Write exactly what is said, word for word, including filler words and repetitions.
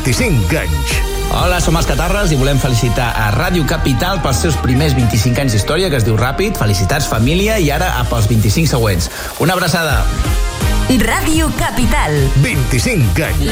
vint-i-cinc anys. Hola, som els Catarres i volem felicitar a Ràdio Capital pels seus primers vint-i-cinc anys d'història, que es diu Ràpid. Felicitats, família, i ara a pels vint-i-cinc següents. Una abraçada. Ràdio Capital. vint-i-cinc anys.